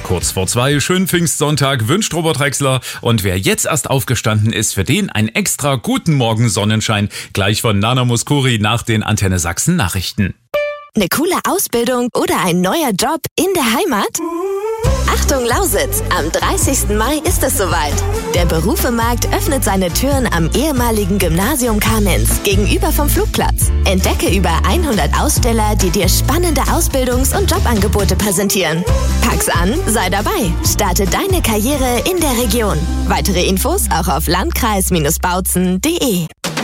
Kurz vor 2, schönen Pfingstsonntag, wünscht Robert Drechsler. Und wer jetzt erst aufgestanden ist, für den ein extra guten Morgen Sonnenschein. Gleich von Nana Mouskouri nach den Antenne Sachsen Nachrichten. Eine coole Ausbildung oder ein neuer Job in der Heimat? Achtung Lausitz, am 30. Mai ist es soweit. Der Berufemarkt öffnet seine Türen am ehemaligen Gymnasium Kamenz gegenüber vom Flugplatz. Entdecke über 100 Aussteller, die dir spannende Ausbildungs- und Jobangebote präsentieren. Pack's an, sei dabei. Starte deine Karriere in der Region. Weitere Infos auch auf landkreis-bautzen.de.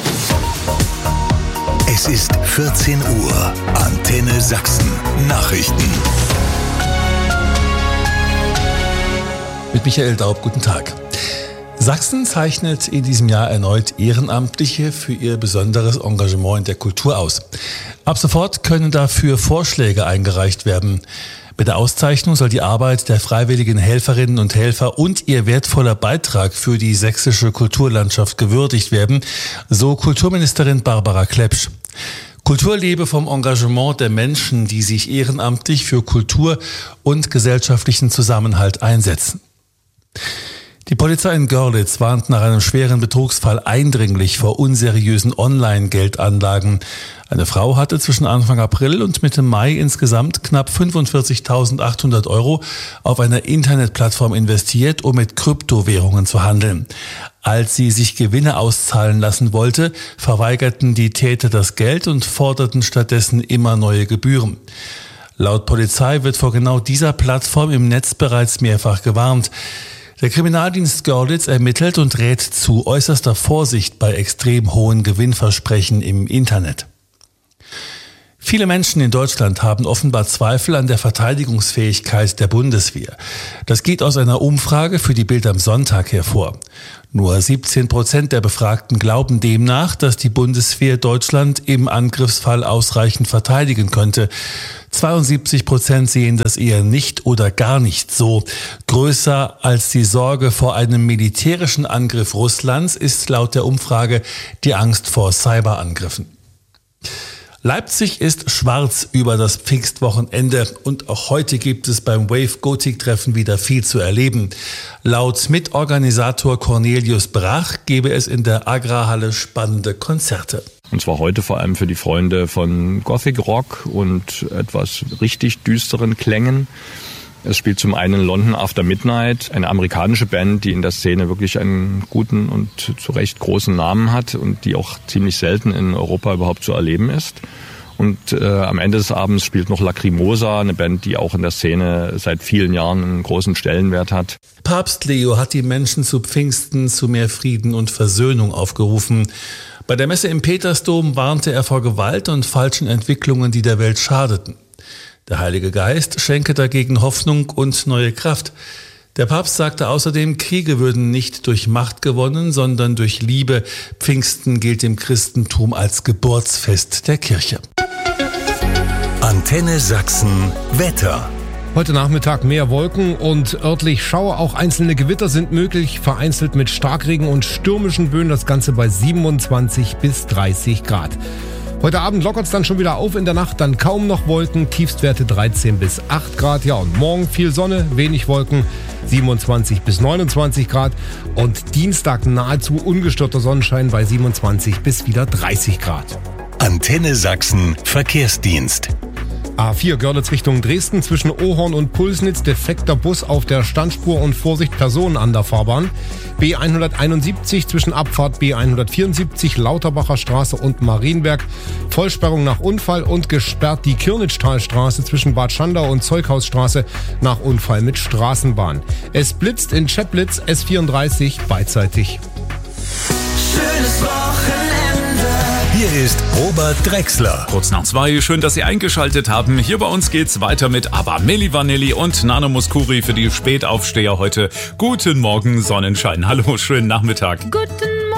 Es ist 14 Uhr. Antenne Sachsen. Nachrichten. Mit Michael Daub, guten Tag. Sachsen zeichnet in diesem Jahr erneut Ehrenamtliche für ihr besonderes Engagement in der Kultur aus. Ab sofort können dafür Vorschläge eingereicht werden. Mit der Auszeichnung soll die Arbeit der freiwilligen Helferinnen und Helfer und ihr wertvoller Beitrag für die sächsische Kulturlandschaft gewürdigt werden, so Kulturministerin Barbara Klepsch. Kultur lebe vom Engagement der Menschen, die sich ehrenamtlich für Kultur und gesellschaftlichen Zusammenhalt einsetzen. Die Polizei in Görlitz warnt nach einem schweren Betrugsfall eindringlich vor unseriösen Online-Geldanlagen. Eine Frau hatte zwischen Anfang April und Mitte Mai insgesamt knapp 45.800 € auf einer Internetplattform investiert, um mit Kryptowährungen zu handeln. Als sie sich Gewinne auszahlen lassen wollte, verweigerten die Täter das Geld und forderten stattdessen immer neue Gebühren. Laut Polizei wird vor genau dieser Plattform im Netz bereits mehrfach gewarnt. Der Kriminaldienst Görlitz ermittelt und rät zu äußerster Vorsicht bei extrem hohen Gewinnversprechen im Internet. Viele Menschen in Deutschland haben offenbar Zweifel an der Verteidigungsfähigkeit der Bundeswehr. Das geht aus einer Umfrage für die Bild am Sonntag hervor. Nur 17% der Befragten glauben demnach, dass die Bundeswehr Deutschland im Angriffsfall ausreichend verteidigen könnte. 72% sehen das eher nicht oder gar nicht so. Größer als die Sorge vor einem militärischen Angriff Russlands ist laut der Umfrage die Angst vor Cyberangriffen. Leipzig ist schwarz über das Pfingstwochenende und auch heute gibt es beim Wave Gothic Treffen wieder viel zu erleben. Laut Mitorganisator Cornelius Brach gebe es in der Agrarhalle spannende Konzerte. Und zwar heute vor allem für die Freunde von Gothic Rock und etwas richtig düsteren Klängen. Es spielt zum einen London After Midnight, eine amerikanische Band, die in der Szene wirklich einen guten und zu Recht großen Namen hat und die auch ziemlich selten in Europa überhaupt zu erleben ist. Und am Ende des Abends spielt noch Lacrimosa, eine Band, die auch in der Szene seit vielen Jahren einen großen Stellenwert hat. Papst Leo hat die Menschen zu Pfingsten zu mehr Frieden und Versöhnung aufgerufen. Bei der Messe im Petersdom warnte er vor Gewalt und falschen Entwicklungen, die der Welt schadeten. Der Heilige Geist schenke dagegen Hoffnung und neue Kraft. Der Papst sagte außerdem, Kriege würden nicht durch Macht gewonnen, sondern durch Liebe. Pfingsten gilt im Christentum als Geburtsfest der Kirche. Antenne Sachsen Wetter. Heute Nachmittag mehr Wolken und örtlich Schauer, auch einzelne Gewitter sind möglich, vereinzelt mit Starkregen und stürmischen Böen, das Ganze bei 27 bis 30 Grad. Heute Abend lockert es dann schon wieder auf, in der Nacht dann kaum noch Wolken, Tiefstwerte 13 bis 8 Grad. Ja, und morgen viel Sonne, wenig Wolken, 27 bis 29 Grad. Und Dienstag nahezu ungestörter Sonnenschein bei 27 bis wieder 30 Grad. Antenne Sachsen Verkehrsdienst. A4 Görlitz Richtung Dresden zwischen Ohorn und Pulsnitz, defekter Bus auf der Standspur und Vorsicht Personen an der Fahrbahn. B171 zwischen Abfahrt B174 Lauterbacher Straße und Marienberg. Vollsperrung nach Unfall und gesperrt die Kirnitztalstraße zwischen Bad Schandau und Zeughausstraße nach Unfall mit Straßenbahn. Es blitzt in Cheplitz S34 beidseitig. Schönes Wochenende. Hier ist Robert Drechsler. Kurz nach 2, schön, dass Sie eingeschaltet haben. Hier bei uns geht's weiter mit Aber Milli Vanilli und Nana Mouskouri für die Spätaufsteher heute. Guten Morgen, Sonnenschein. Hallo, schönen Nachmittag. Guten